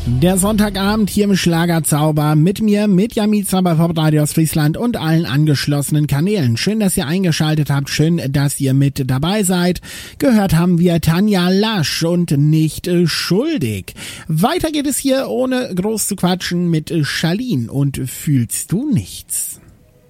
Der Sonntagabend hier im Schlagerzauber mit mir, mit Yamiza bei Pop Radio aus Friesland und allen angeschlossenen Kanälen. Schön, dass ihr eingeschaltet habt, schön, dass ihr mit dabei seid. Gehört haben wir Tanja Lasch und Nicht schuldig. Weiter geht es hier, ohne groß zu quatschen, mit Charlene und Fühlst du nichts?